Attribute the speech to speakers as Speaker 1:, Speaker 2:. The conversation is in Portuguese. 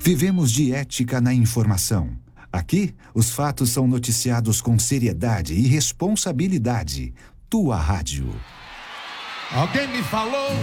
Speaker 1: Vivemos de ética na informação. Aqui, os fatos são noticiados com seriedade e responsabilidade. Tua rádio.
Speaker 2: Alguém me falou